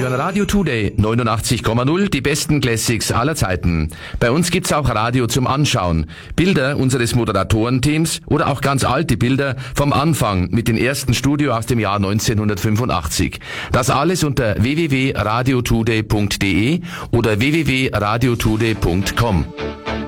hören Radio Today 89,0, die besten Classics aller Zeiten. Bei uns gibt's auch Radio zum Anschauen. Bilder unseres Moderatorenteams oder auch ganz alte Bilder vom Anfang mit den ersten Studio aus dem Jahr 1985. Das alles unter www.radiotoday.de oder www.radiotoday.com.